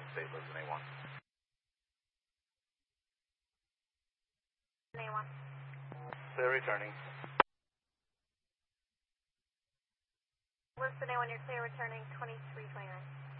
State, listen A1. A1. Clear returning. Listen A1, you're clear returning 2329.